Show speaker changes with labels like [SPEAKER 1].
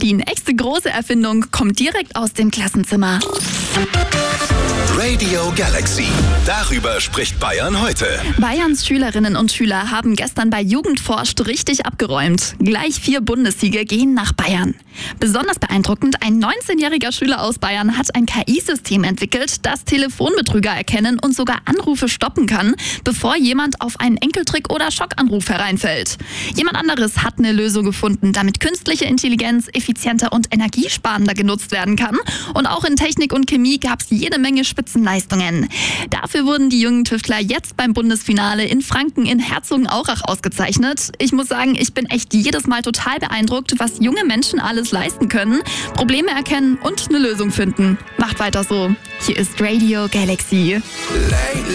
[SPEAKER 1] Die nächste große Erfindung kommt direkt aus dem Klassenzimmer.
[SPEAKER 2] Radio Galaxy. Darüber spricht Bayern heute.
[SPEAKER 1] Bayerns Schülerinnen und Schüler haben gestern bei Jugendforscht richtig abgeräumt. Gleich 4 Bundessiege gehen nach Bayern. Besonders beeindruckend, ein 19-jähriger Schüler aus Bayern hat ein KI-System entwickelt, das Telefonbetrüger erkennen und sogar Anrufe stoppen kann, bevor jemand auf einen Enkeltrick oder Schockanruf hereinfällt. Jemand anderes hat eine Lösung gefunden, damit künstliche Intelligenz effizienter und energiesparender genutzt werden kann. Und auch in Technik und Chemie gab es jede Menge Spitzenleistungen. Dafür wurden die jungen Tüftler jetzt beim Bundesfinale in Franken in Herzogenaurach ausgezeichnet. Ich muss sagen, ich bin echt jedes Mal total beeindruckt, was junge Menschen alles leisten können. Probleme erkennen und eine Lösung finden. Macht weiter so. Hier ist Radio Galaxy.